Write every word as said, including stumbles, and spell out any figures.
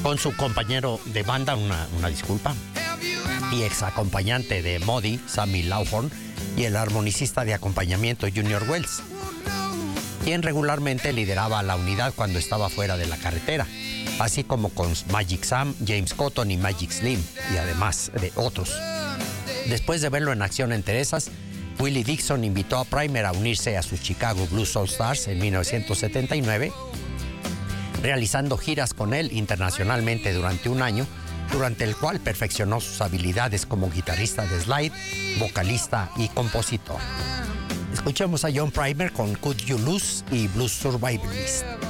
con su compañero de banda, una, una disculpa, y ex acompañante de Muddy, Sammy Lawhorn, y el armonicista de acompañamiento Junior Wells, quien regularmente lideraba la unidad cuando estaba fuera de la carretera, así como con Magic Sam, James Cotton y Magic Slim, y además de otros. Después de verlo en acción en Teresas, Willie Dixon invitó a Primer a unirse a sus Chicago Blues All Stars en mil novecientos setenta y nueve, realizando giras con él internacionalmente durante un año, durante el cual perfeccionó sus habilidades como guitarrista de slide, vocalista y compositor. Escuchemos a John Primer con Could You Lose y Blues Survivalist.